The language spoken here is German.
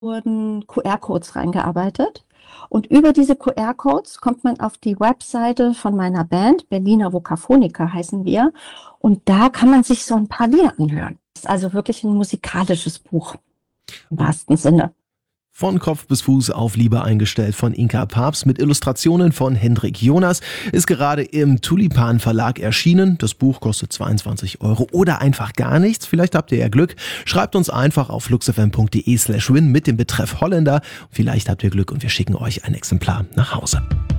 wurden QR-Codes reingearbeitet. Und über diese QR-Codes kommt man auf die Webseite von meiner Band, Berliner Vokaphoniker heißen wir. Und da kann man sich so ein paar Lieder anhören. Das ist also wirklich ein musikalisches Buch im wahrsten Sinne. Von Kopf bis Fuß auf Liebe eingestellt von Inka Papst mit Illustrationen von Hendrik Jonas ist gerade im Tulipan Verlag erschienen. Das Buch kostet 22 Euro oder einfach gar nichts. Vielleicht habt ihr ja Glück. Schreibt uns einfach auf fluxfm.de/win mit dem Betreff Holländer. Vielleicht habt ihr Glück und wir schicken euch ein Exemplar nach Hause.